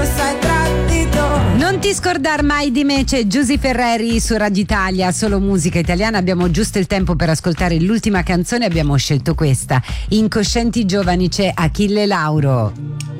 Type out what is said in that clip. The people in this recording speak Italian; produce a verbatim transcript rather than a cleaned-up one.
sei tradito. Non ti scordar mai di me, c'è Giusy Ferreri su Radio Italia, solo musica italiana. Abbiamo giusto il tempo per ascoltare l'ultima canzone, abbiamo scelto questa. Incoscienti giovani, c'è Achille Lauro.